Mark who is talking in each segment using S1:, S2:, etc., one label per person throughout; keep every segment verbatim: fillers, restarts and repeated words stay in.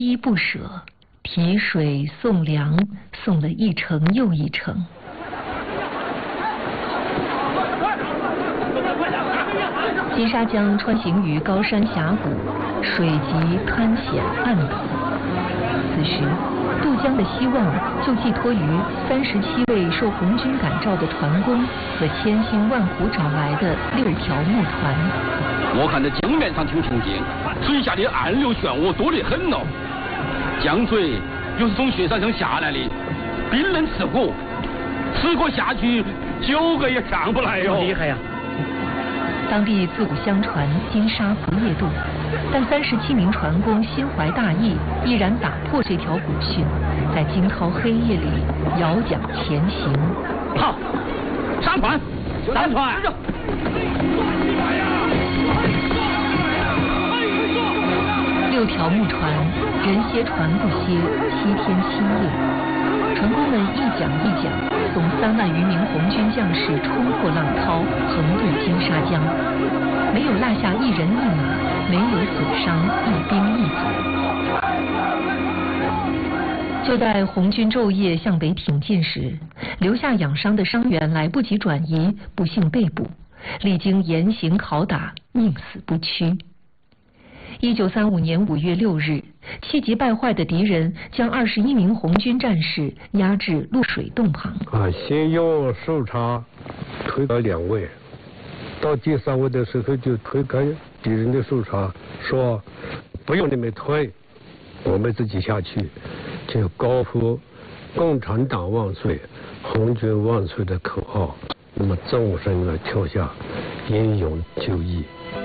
S1: 依不舍，提水送粮，送了一程又一程。金沙江穿行于高山峡谷，水急湍险暗陡。此时，渡江的希望就寄托于三十七位受红军感召的团工和千辛万苦找来的六条木船。
S2: 我看这江面上挺平静，水下的暗流漩涡多得很哦。江水又是从雪山上下来的，冰冷刺骨，此过下去九个也上不来哟、哦。
S3: 厉害呀！
S1: 当地自古相传金沙不夜渡，但三十七名船工心怀大义，毅然打破这条古训，在惊涛黑夜里摇桨前行。
S2: 好，上船，上船！
S1: 六条木船，人歇船不歇，七天七夜，船工们一桨一桨，送三万余名红军将士冲破浪涛，横渡金沙江，没有落下一人一马，没有损伤一兵一卒。就在红军昼夜向北挺进时，留下养伤的伤员来不及转移，不幸被捕，历经严刑拷打，宁死不屈。一九三五年五月六日，气急败坏的敌人将二十一名红军战士压至露水洞旁。
S4: 啊，先用手叉推开两位，到第三位的时候就推开敌人的手叉，说：“不用你们推，我们自己下去。”就高呼“共产党万岁，红军万岁”的口号。那么纵身的跳下，英勇就义。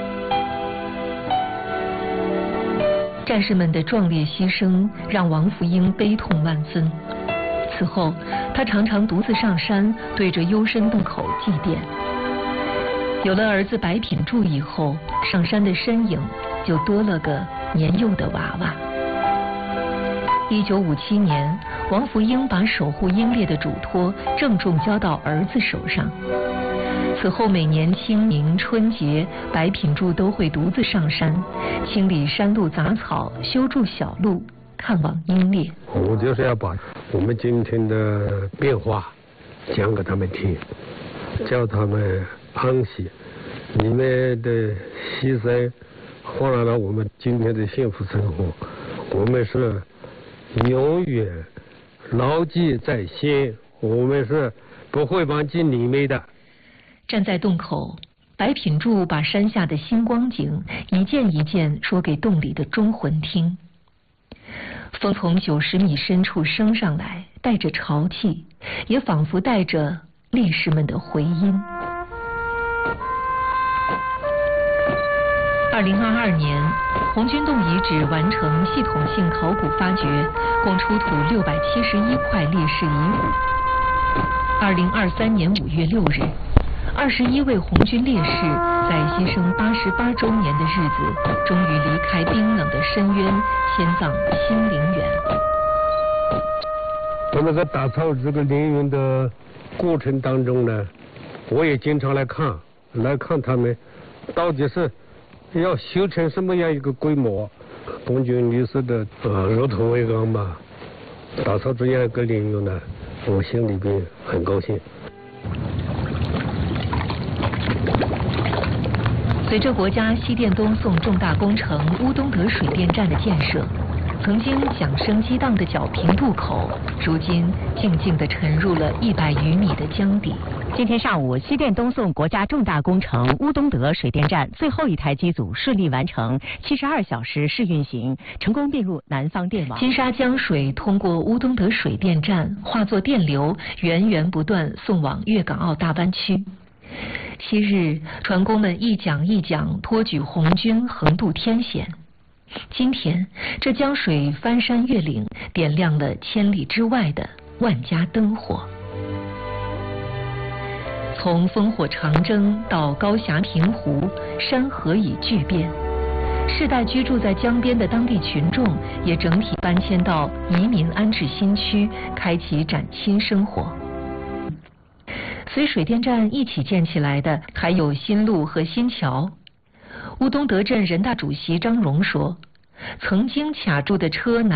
S1: 战士们的壮烈牺牲让王福英悲痛万分。此后，他常常独自上山，对着幽深洞口祭奠。有了儿子白品柱以后，上山的身影就多了个年幼的娃娃。一九五七年，王福英把守护英烈的嘱托郑重交到儿子手上。此后每年清明、春节，白品柱都会独自上山，清理山路杂草，修筑小路，看望英烈。
S4: 我就是要把我们今天的变化讲给他们听，叫他们安息。你们的牺牲换来了我们今天的幸福生活，我们是永远牢记在心，我们是不会忘记你们的。
S1: 站在洞口，白品柱把山下的星光景一件一件说给洞里的忠魂听。风从九十米深处升上来，带着潮气，也仿佛带着烈士们的回音。二零二二年，红军洞遗址完成系统性考古发掘，共出土六百七十一块烈士遗物。二零二三年五月六日，二十一位红军烈士在牺牲八十八周年的日子，终于离开冰冷的深渊，迁葬新陵园。
S4: 我们在打造这个陵园的过程当中呢，我也经常来看，来看他们到底是要修成什么样一个规模。红军烈士的呃如土为安嘛，打造这样一个陵园呢，我心里边很高兴。
S1: 随着国家西电东送重大工程乌东德水电站的建设，曾经响声激荡的皎平渡口，如今静静地沉入了一百余米的江底。
S5: 今天上午，西电东送国家重大工程乌东德水电站最后一台机组顺利完成七十二小时试运行，成功并入南方电网。
S1: 金沙江水通过乌东德水电站，化作电流，源源不断送往粤港澳大湾区。昔日船工们一桨一桨托举红军横渡天险，今天这江水翻山越岭，点亮了千里之外的万家灯火。从烽火长征到高峡平湖，山河已巨变，世代居住在江边的当地群众也整体搬迁到移民安置新区，开启崭新生活。随水电站一起建起来的还有新路和新桥。乌东德镇人大主席张荣说， 曾经卡住的车